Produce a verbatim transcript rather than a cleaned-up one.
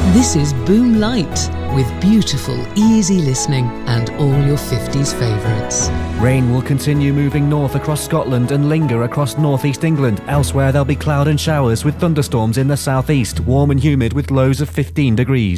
This is Boom Light, with beautiful, easy listening and all your fifties favourites. Rain will continue moving north across Scotland and linger across northeast England. Elsewhere there'll be cloud and showers with thunderstorms in the southeast, warm and humid with lows of fifteen degrees.